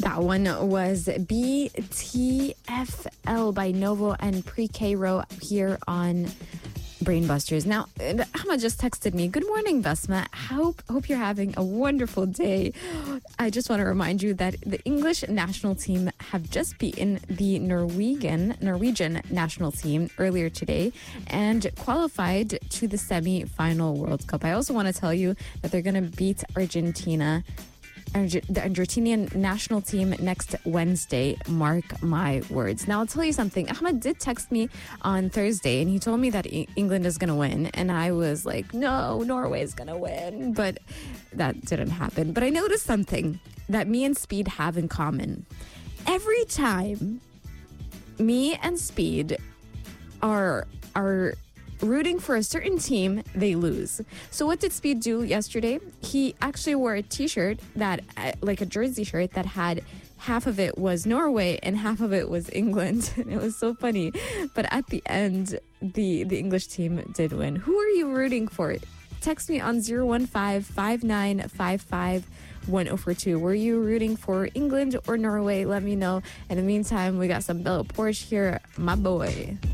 That one was BTFL by Novo and Pre-K Row here on Brainbusters. Now, Ahmad just texted me, "Good morning, Basma. Hope you're having a wonderful day. I just want to remind you that the English national team have just beaten the Norwegian national team earlier today and qualified to the semi-final World Cup. I also want to tell you that they're going to beat Argentina, the Argentinian national team next Wednesday. Mark my words." Now, I'll tell you something. Ahmed did text me on Thursday, and he told me that England is going to win. And I was like, no, Norway is going to win. But that didn't happen. But I noticed something that me and Speed have in common. Every time me and Speed are rooting for a certain team, they lose. So what did Speed do yesterday? He actually wore a t-shirt that, like a jersey shirt that had half of it was Norway and half of it was England. And it was so funny. But at the end, the English team did win. Who are you rooting for? Text me on 015-5955-1042. Were you rooting for England or Norway? Let me know. In the meantime, we got some Bella Porsche here, my boy.